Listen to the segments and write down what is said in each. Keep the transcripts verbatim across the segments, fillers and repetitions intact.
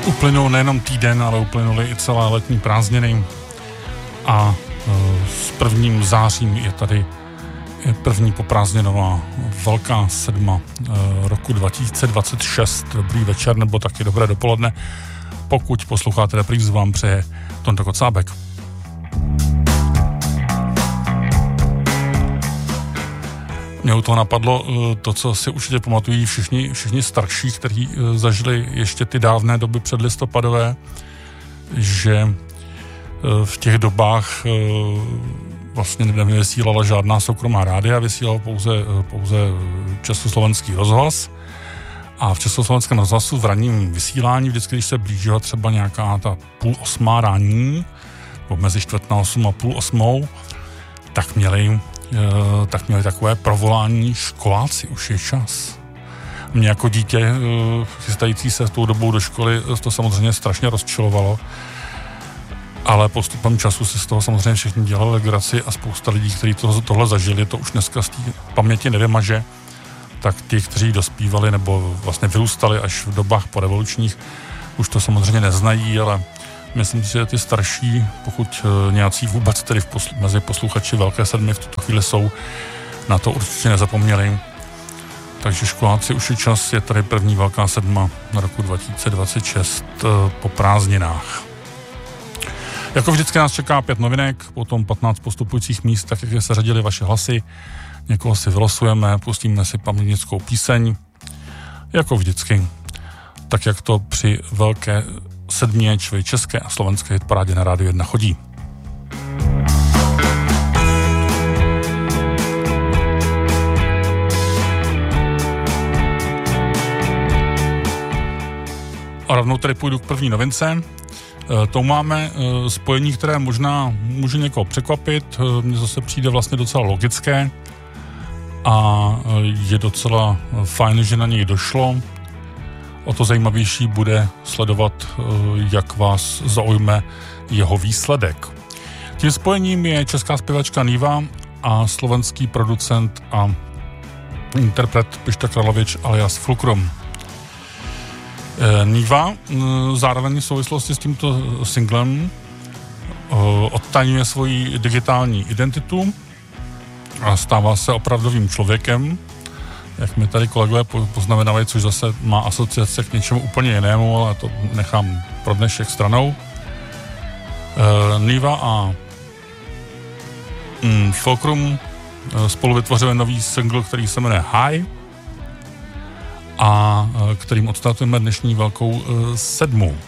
Uplynul nejenom týden, ale uplynuly i celé letní prázdniny a s prvním zářím je tady první poprázdninová velká sedma roku dva tisíce dvacet šest. Dobrý večer nebo taky dobré dopoledne. Pokud posloucháte reprízu, vám přeje Tonda Kocábek. Mě u toho napadlo to, co si určitě pamatují všichni, všichni starší, kteří zažili ještě ty dávné doby předlistopadové, že v těch dobách vlastně nevysílala žádná soukromá rádia, vysílal pouze, pouze Československý rozhlas. A v Československém rozhlasu v ranním vysílání, vždycky, když se blížila třeba nějaká ta půl osmá ranní, nebo mezi čtvrt na osm a půl osmou, tak měli tak měli takové provolání školáci, už je čas. Mě jako dítě, chystající se tou dobou do školy, to samozřejmě strašně rozčilovalo, ale postupem času si z toho samozřejmě všichni dělali legraci a spousta lidí, kteří to, tohle zažili, to už dneska z té paměti nevymaže, tak ti, kteří dospívali nebo vlastně vyrůstali až v dobách porevolučních, už to samozřejmě neznají, ale myslím si, že ty starší, pokud nějací vůbec tedy v poslu, mezi posluchači Velké sedmi v tuto chvíli jsou, na to určitě nezapomněli. Takže školáci, už je čas, je tady první Velká sedma na roku dva tisíce dvacet šest po prázdninách. Jako vždycky nás čeká pět novinek, potom patnáct postupujících míst, tak jak se řadili vaše hlasy. Někoho si vylosujeme, pustíme si pamětnickou píseň. Jako vždycky, tak jak to při Velké sedmě, čili české a slovenské hitparádě na Rádiu jedna chodí. A rovnou tady půjdu k první novince. To máme spojení, které možná může někoho překvapit. Mně zase přijde vlastně docela logické a je docela fajn, že na něj došlo. O to zajímavější bude sledovat, jak vás zaujme jeho výsledek. Tím spojením je česká zpěvačka Niva a slovenský producent a interpret Pišta Kralovič alias Fulcrum. Niva zároveň v souvislosti s tímto singlem odtajňuje svoji digitální identitu a stává se opravdovým člověkem, jak mi tady kolegové poznamenávají, což zase má asociace k něčemu úplně jinému, ale to nechám pro dnešek stranou. E, Niva a mm, Fulcrum spolu vytvořili nový single, který se jmenuje High a kterým odstartujeme dnešní Velkou e, sedmu.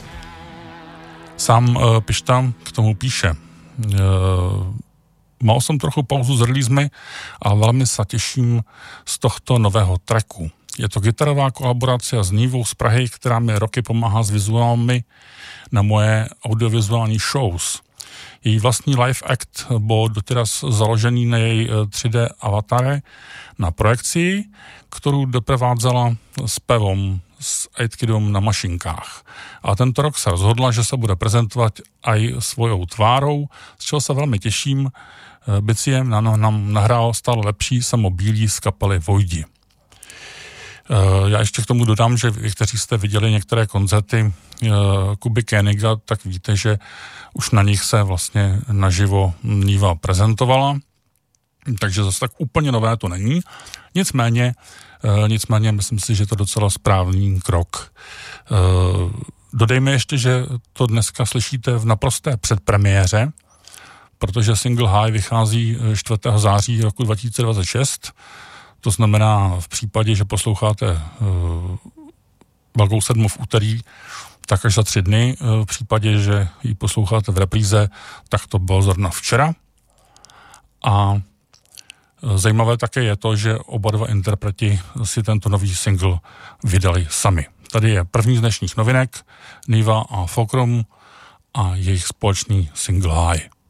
Sám e, Pišta k tomu píše. E, Mal som trochu pauzu s releasemi a velmi sa těším z tohto nového tracku. Je to gitarová kolaborácia s Nivou z Prahy, která mi roky pomáhá s vizuálmi na moje audiovizuální shows. Její vlastní live act byl doteraz založený na její tři dé avatare na projekci, kterou doprovádzela zpěvom s Aitkidom na mašinkách. A tento rok se rozhodla, že se bude prezentovat aj svojou tvárou, z čeho se velmi těším. Biciem nám nahrál stále lepší samobílí z kapely Vojdi. Já ještě k tomu dodám, že vy, kteří jste viděli některé koncerty Kuby Koeniga, tak víte, že už na nich se vlastně naživo Niva prezentovala, takže zase tak úplně nové to není. Nicméně, nicméně myslím si, že to je docela správný krok. Dodejme ještě, že to dneska slyšíte v naprosté předpremiéře, protože single High vychází čtvrtého září roku dva tisíce dvacet šest. To znamená v případě, že posloucháte uh, Velkou sedmu v úterý, tak až za tři dny. V případě, že ji posloucháte v repríze, tak to bylo zrovna včera. A zajímavé také je to, že oba dva interpreti si tento nový single vydali sami. Tady je první z dnešních novinek, Niva a Fulcrum a jejich společný single High.